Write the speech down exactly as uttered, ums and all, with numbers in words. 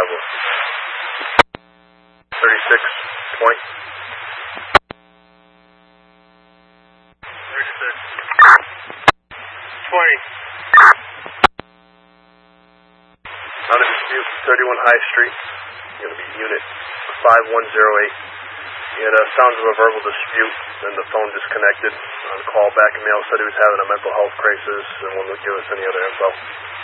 Bravo. thirty-six, point. thirty-six. twenty. On a dispute, thirty-one High Street. Going to be unit five one zero eight. He had uh, sounds of a verbal dispute, then the phone disconnected. On call back in mail said he was having a mental health crisis and wouldn't give us any other info.